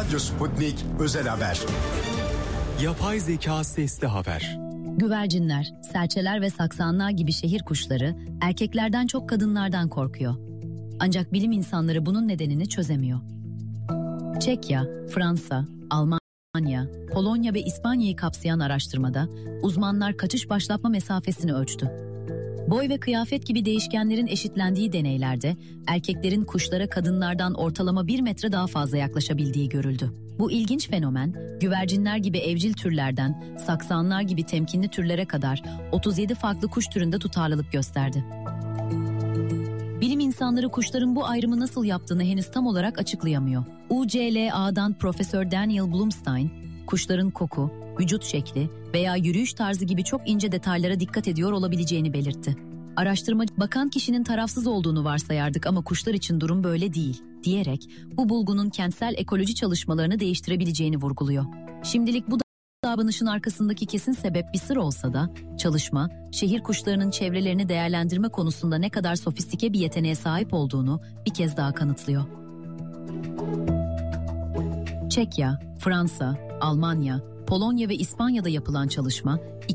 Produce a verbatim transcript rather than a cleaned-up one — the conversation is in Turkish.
Radyo Sputnik Özel Haber. Yapay zeka sesli haber. Güvercinler, serçeler ve saksanlar gibi şehir kuşları erkeklerden çok kadınlardan korkuyor. Ancak bilim insanları bunun nedenini çözemiyor. Çekya, Fransa, Almanya, Polonya ve İspanya'yı kapsayan araştırmada uzmanlar kaçış başlatma mesafesini ölçtü. Boy ve kıyafet gibi değişkenlerin eşitlendiği deneylerde erkeklerin kuşlara kadınlardan ortalama bir metre daha fazla yaklaşabildiği görüldü. Bu ilginç fenomen, güvercinler gibi evcil türlerden saksanlar gibi temkinli türlere kadar otuz yedi farklı kuş türünde tutarlılık gösterdi. Bilim insanları kuşların bu ayrımı nasıl yaptığını henüz tam olarak açıklayamıyor. U C L A'dan Profesör Daniel Blumstein, kuşların koku, vücut şekli veya yürüyüş tarzı gibi çok ince detaylara dikkat ediyor olabileceğini belirtti. Araştırma, bakan kişinin tarafsız olduğunu varsayardık ama kuşlar için durum böyle değil, diyerek bu bulgunun kentsel ekoloji çalışmalarını değiştirebileceğini vurguluyor. Şimdilik bu davranışın arkasındaki kesin sebep bir sır olsa da, çalışma, şehir kuşlarının çevrelerini değerlendirme konusunda ne kadar sofistike bir yeteneğe sahip olduğunu bir kez daha kanıtlıyor. Çekya, Fransa, Almanya, Polonya ve İspanya'da yapılan çalışma,